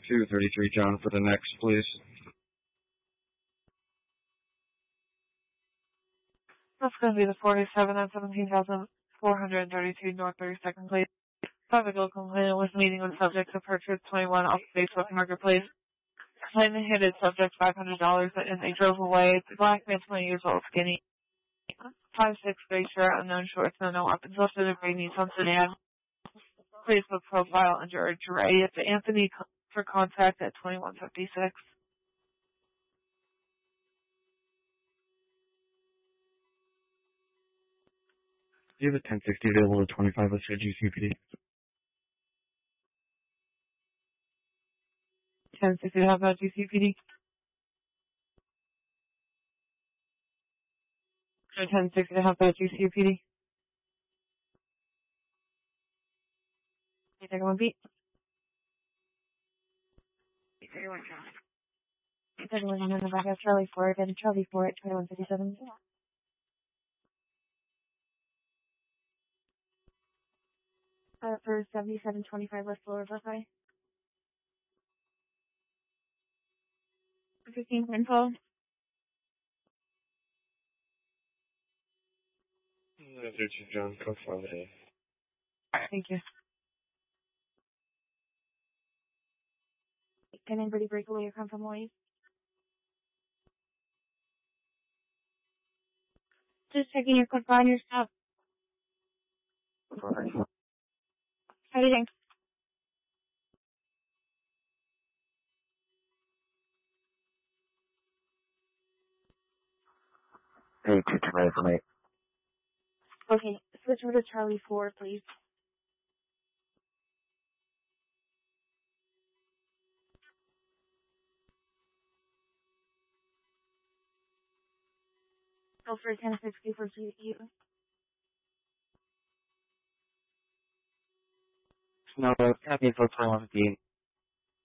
233 John for the next, please. That's going to be the 47 at 17,432 North 32nd Place. Private complainant was meeting with subject to purchase 21 off Facebook Marketplace. Complainant handed subject $500 and they drove away. The black man, 20 years old, skinny, 5'6", gray shirt, unknown shorts, no weapons listed in Brady Thompson and Facebook profile under a Dre. It's Anthony for contact at 2156. Do you have a 1060 available at 25 West GCPD? 1060, how about GCPD? 1060, how about GCPD? You take one beat. Everyone try. Everyone in the back of Charlie 4, then Charlie 4 at 2157. For 7725 West Lower Buckeye. 15 info. John, code 5A. Thank you. Can anybody break away or come from Lloyd? Just checking your code on your stuff. How do you think? Hey, 2 ready for me. Okay, switch over to Charlie 4, please. Go for 1060 for you. No, copy for 2115.